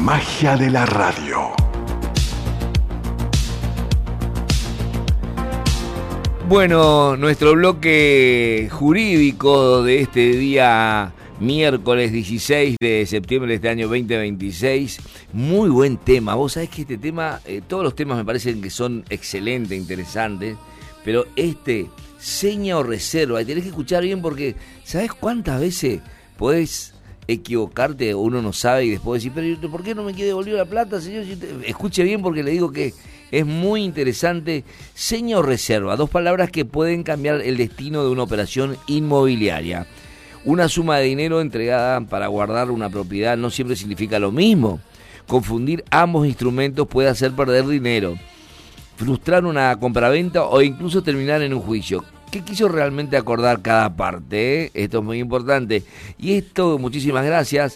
magia de la radio. Bueno, nuestro bloque jurídico de este día miércoles 16 de septiembre de este año 2026, muy buen tema. Vos sabés que este tema, todos los temas me parecen que son excelentes, interesantes, pero seña o reserva, y tenés que escuchar bien porque ¿sabés cuántas veces podés equivocarte? Uno no sabe y después decir, pero ¿por qué no me devolvió la plata, señor? Escuche bien porque le digo que es muy interesante. Seña o reserva, dos palabras que pueden cambiar el destino de una operación inmobiliaria. Una suma de dinero entregada para guardar una propiedad no siempre significa lo mismo. Confundir ambos instrumentos puede hacer perder dinero, frustrar una compraventa o incluso terminar en un juicio. ¿Qué quiso realmente acordar cada parte? Esto es muy importante. Y esto, muchísimas gracias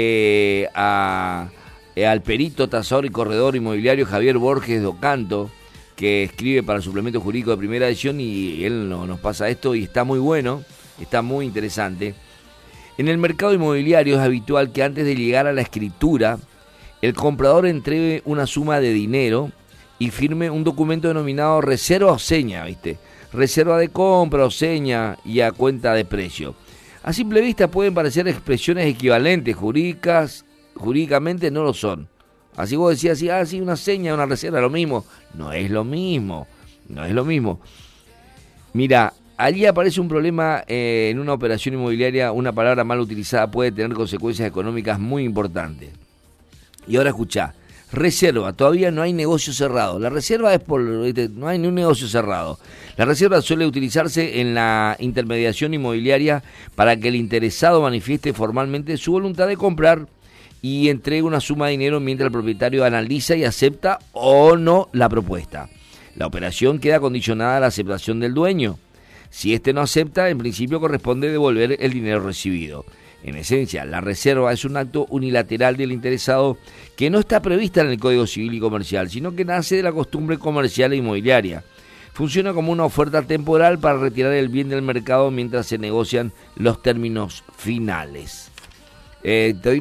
al perito, tasador y corredor inmobiliario Javier Borges Docanto, que escribe para el suplemento jurídico de Primera Edición, y él nos pasa esto y está muy bueno, está muy interesante. En el mercado inmobiliario es habitual que antes de llegar a la escritura, el comprador entregue una suma de dinero y firme un documento denominado reserva o seña, ¿viste? Reserva de compra o seña y a cuenta de precio. A simple vista pueden parecer expresiones equivalentes, jurídicamente no lo son. Así vos decías, sí, una seña, una reserva, lo mismo. No es lo mismo. Mira, allí aparece un problema en una operación inmobiliaria. Una palabra mal utilizada puede tener consecuencias económicas muy importantes. Y ahora escuchá, reserva, todavía no hay negocio cerrado. La reserva no hay ni un negocio cerrado. La reserva suele utilizarse en la intermediación inmobiliaria para que el interesado manifieste formalmente su voluntad de comprar y entregue una suma de dinero mientras el propietario analiza y acepta o no la propuesta. La operación queda condicionada a la aceptación del dueño. Si éste no acepta, en principio corresponde devolver el dinero recibido. En esencia, la reserva es un acto unilateral del interesado que no está prevista en el Código Civil y Comercial, sino que nace de la costumbre comercial e inmobiliaria. Funciona como una oferta temporal para retirar el bien del mercado mientras se negocian los términos finales. Te doy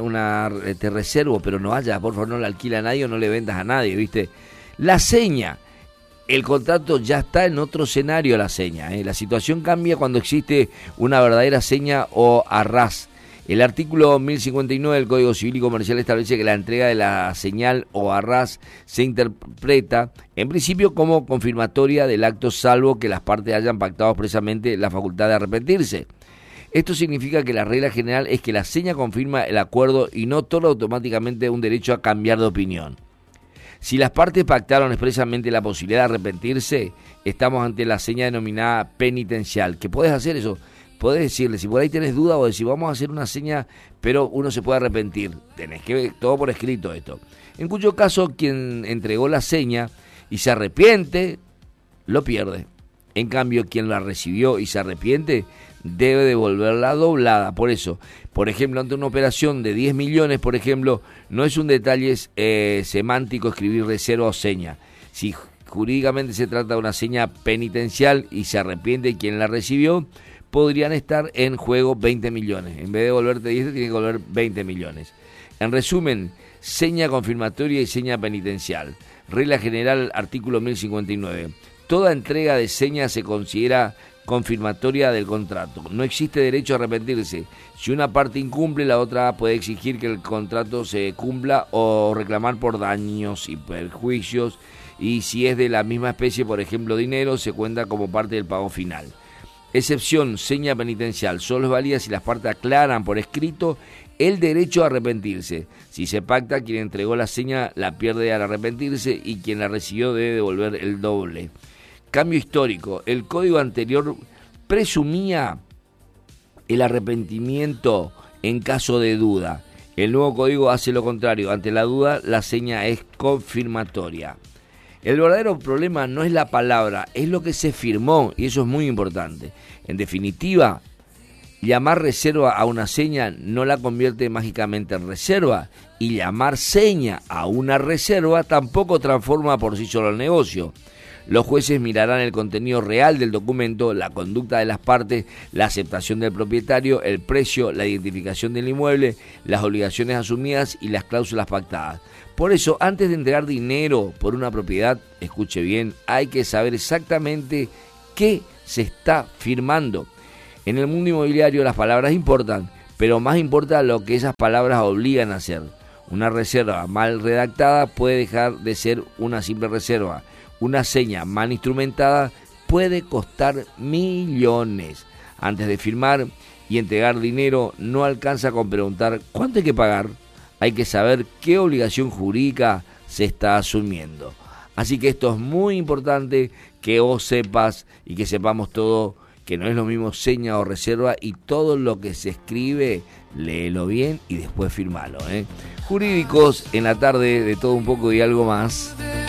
te reservo, pero no vayas, por favor, no la alquila a nadie o no le vendas a nadie, ¿viste? La seña. El contrato ya está en otro escenario, la seña. La situación cambia cuando existe una verdadera seña o arras. El artículo 1059 del Código Civil y Comercial establece que la entrega de la señal o arras se interpreta, en principio, como confirmatoria del acto, salvo que las partes hayan pactado expresamente la facultad de arrepentirse. Esto significa que la regla general es que la seña confirma el acuerdo y no otorga automáticamente un derecho a cambiar de opinión. Si las partes pactaron expresamente la posibilidad de arrepentirse, estamos ante la seña denominada penitencial. ¿Qué puedes hacer eso? Podés decirle, si por ahí tenés duda o decir vamos a hacer una seña, pero uno se puede arrepentir. Tenés que ver todo por escrito esto. En cuyo caso, quien entregó la seña y se arrepiente, lo pierde. En cambio, quien la recibió y se arrepiente, debe devolverla doblada. Por eso, por ejemplo, ante una operación de 10 millones, por ejemplo, no es un detalle semántico escribir reserva o seña. Si jurídicamente se trata de una seña penitencial y se arrepiente quien la recibió, podrían estar en juego 20 millones. En vez de devolverte 10, tiene que devolver 20 millones. En resumen, seña confirmatoria y seña penitencial. Regla general, artículo 1059. Toda entrega de seña se considera confirmatoria del contrato. No existe derecho a arrepentirse. Si una parte incumple, la otra puede exigir que el contrato se cumpla o reclamar por daños y perjuicios. Y si es de la misma especie, por ejemplo dinero, se cuenta como parte del pago final. Excepción, seña penitencial. Solo es válida si las partes aclaran por escrito el derecho a arrepentirse. Si se pacta, quien entregó la seña la pierde al arrepentirse y quien la recibió debe devolver el doble. Cambio histórico. El código anterior presumía el arrepentimiento en caso de duda. El nuevo código hace lo contrario. Ante la duda, la seña es confirmatoria. El verdadero problema no es la palabra, es lo que se firmó, y eso es muy importante. En definitiva, llamar reserva a una seña no la convierte mágicamente en reserva, y llamar seña a una reserva tampoco transforma por sí solo el negocio. Los jueces mirarán el contenido real del documento, la conducta de las partes, la aceptación del propietario, el precio, la identificación del inmueble, las obligaciones asumidas y las cláusulas pactadas. Por eso, antes de entregar dinero por una propiedad, escuche bien, hay que saber exactamente qué se está firmando. En el mundo inmobiliario las palabras importan, pero más importa lo que esas palabras obligan a hacer. Una reserva mal redactada puede dejar de ser una simple reserva. Una seña mal instrumentada puede costar millones. Antes de firmar y entregar dinero, no alcanza con preguntar cuánto hay que pagar. Hay que saber qué obligación jurídica se está asumiendo. Así que esto es muy importante que vos sepas y que sepamos todo, que no es lo mismo seña o reserva, y todo lo que se escribe, léelo bien y después firmalo. Jurídicos en la tarde, de todo un poco y algo más.